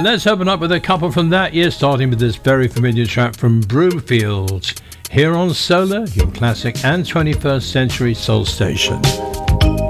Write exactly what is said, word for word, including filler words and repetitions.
let's open up with a couple from that year, starting with this very familiar track from Broomfield, here on Solar, your classic and twenty-first century soul station.